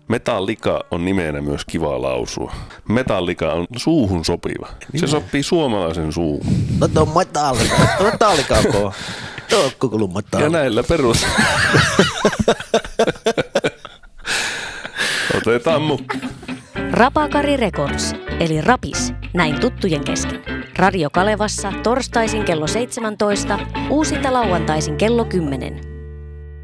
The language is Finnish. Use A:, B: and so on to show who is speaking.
A: Metallica on nimenä myös kiva lausua. Metallica on suuhun sopiva. Se sopii suomalaisen suuhun.
B: No tuo Metallica. Metallica on kuuluu Metallica.
A: Ja näillä perus. Otetaan mukaan.
C: Rapakari Records, eli Rapis, näin tuttujen kesken. Radio Kalevassa torstaisin kello 17, uusinta lauantaisin kello 10.